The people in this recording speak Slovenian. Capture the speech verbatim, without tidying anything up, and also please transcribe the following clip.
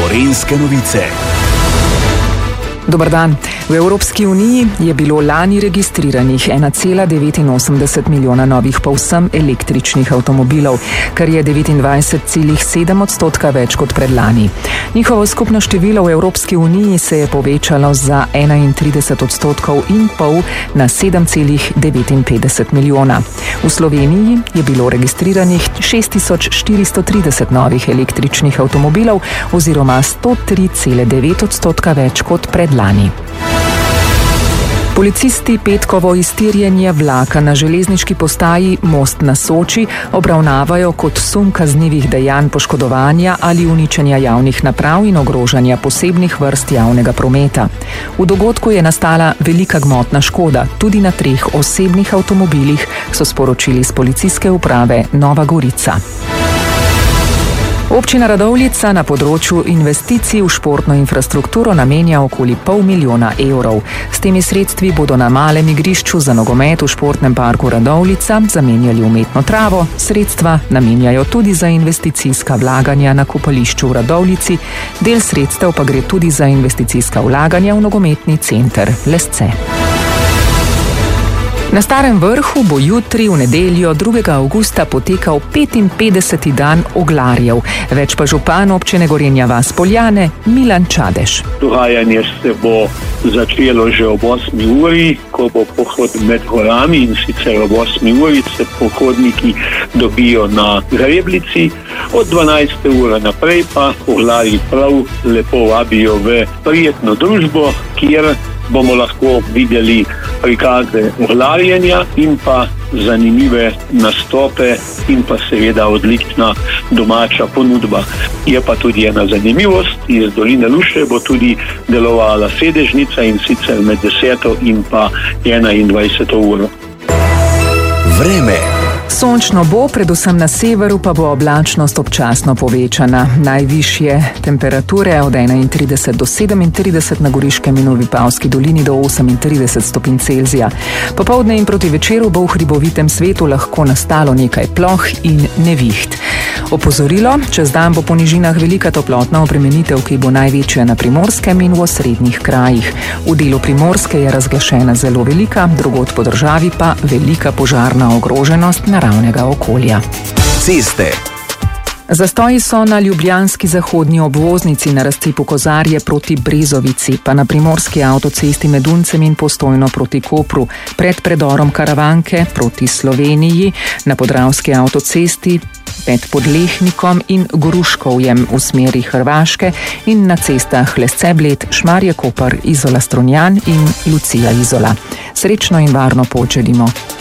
Gorenjske novice. Dobar dan. V Evropski uniji je bilo lani registriranih ena cela devetinosemdeset milijona novih povsem električnih avtomobilov, kar je devetindvajset celih sedem odstotka več kot predlani. Njihovo skupno število v Evropski uniji se je povečalo za enaintrideset odstotkov in pol na sedem celih devetinpetdeset milijona. V Sloveniji je bilo registriranih šest tisoč štiristo trideset novih električnih avtomobilov oziroma sto tri celih devet odstotka več kot predlani. Lani. Policisti petkovo iztirjenje vlaka na železniški postaji Most na Soči obravnavajo kot sum kaznivih dejanj poškodovanja ali uničenja javnih naprav in ogrožanja posebnih vrst javnega prometa. V dogodku je nastala velika gmotna škoda, tudi na treh osebnih avtomobilih, so sporočili z policijske uprave Nova Gorica. Občina Radovljica na področju investicij v športno infrastrukturo namenja okoli pol milijona evrov. S temi sredstvi bodo na malem igrišču za nogomet v športnem parku Radovljica zamenjali umetno travo, sredstva namenjajo tudi za investicijska vlaganja na kopališču v Radovljici, del sredstev pa gre tudi za investicijska vlaganja v nogometni center Lesce. Na Starem Vrhu bo jutri v nedeljo drugega avgusta potekal petinpetdeseti dan oglarjev. Več pa župan občine Gorenja vas - Poljane Milan Čadež. Dogajanje se bo začelo že ob osmi uri, ko bo pohod med gorami, in sicer ob osmi uri se pohodniki dobijo na Greblici. Od dvanajste ure naprej pa oglarji prav lepo vabijo v prijetno družbo, kjer bomo lahko videli prikaze oglarjenja in pa zanimive nastope in pa seveda odlična domača ponudba. Je pa tudi ena zanimivost, iz doline Luše bo tudi delovala sedežnica, in sicer med deseto in pa enaindvajseto uro. Vreme. Sončno bo, predvsem na severu pa bo oblačnost občasno povečana. Najvišje temperature od enaintrideset do sedemintrideset na Goriškem in v Vipavski dolini do osemintrideset stopinj Celzija. Popoldne in proti večeru bo v hribovitem svetu lahko nastalo nekaj ploh in neviht. Opozorilo, čez dan bo po nižinah velika toplotna obremenitev, ki bo največja na Primorskem in v osrednjih krajih. V delu Primorske je razglašena zelo velika, drugod po državi pa velika požarna ogroženost naravnega okolja. Ceste. Zastoji so na ljubljanski zahodni obvoznici na razcepu Kozarje proti Brezovici, pa na primorski avtocesti med Uncem in Postojno proti Kopru, pred predorom Karavanke proti Sloveniji, na podravski avtocesti med Podlehnikom in Gruškovjem v smeri Hrvaške in na cestah Lesce Bled, Šmarje Koper, Izola Strunjan in Lucija Izola. Srečno in varno pot želimo.